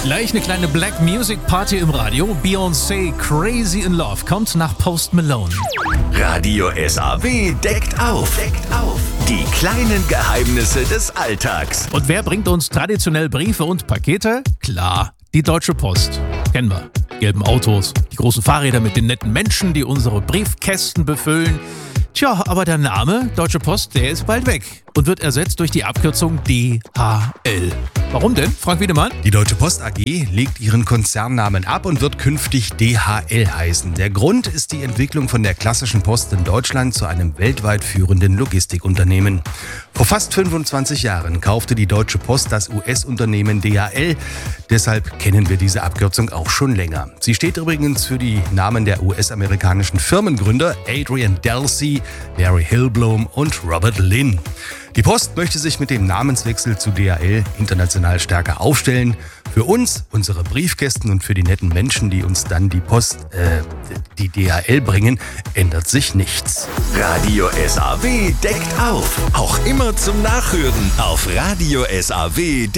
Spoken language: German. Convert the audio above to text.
Gleich eine kleine Black Music Party im Radio. Beyoncé Crazy in Love kommt nach Post Malone. Radio SAW deckt auf. Die kleinen Geheimnisse des Alltags. Und wer bringt uns traditionell Briefe und Pakete? Klar, die Deutsche Post. Kennen wir. Gelben Autos, die großen Fahrräder mit den netten Menschen, die unsere Briefkästen befüllen. Tja, aber der Name Deutsche Post, der ist bald weg und wird ersetzt durch die Abkürzung DHL. Warum denn, Frank Wiedemann? Die Deutsche Post AG legt ihren Konzernnamen ab und wird künftig DHL heißen. Der Grund ist die Entwicklung von der klassischen Post in Deutschland zu einem weltweit führenden Logistikunternehmen. Vor fast 25 Jahren kaufte die Deutsche Post das US-Unternehmen DHL. Deshalb kennen wir diese Abkürzung auch schon länger. Sie steht übrigens für die Namen der US-amerikanischen Firmengründer Adrian Delsey, Larry Hillblom und Robert Lynn. Die Post möchte sich mit dem Namenswechsel zu DHL international stärker aufstellen. Für uns, unsere Briefkästen und für die netten Menschen, die uns dann die DHL bringen, ändert sich nichts. Radio SAW deckt auf. Auch immer zum Nachhören auf radiosaw.de.